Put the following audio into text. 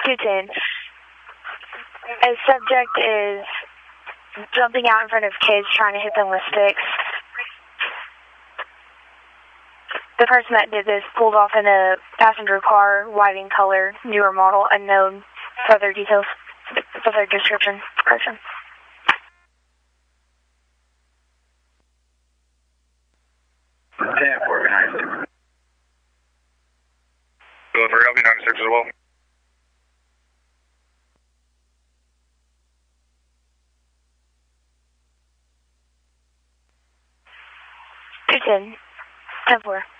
210. A subject is jumping out in front of kids trying to hit them with sticks. The person that did this pulled off in a passenger car, white in color, newer model, unknown. Further details, further description. Correction. Yeah, 496. Go for LB96 as well. Two 10. 10-4.